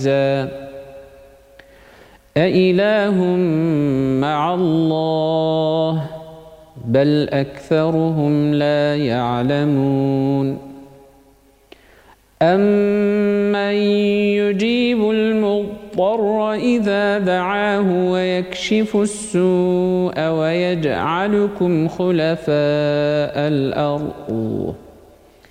أإله مع الله بل أكثرهم لا يعلمون أمن يجيب المضطر إذا دعاه ويكشف السوء ويجعلكم خلفاء الأرض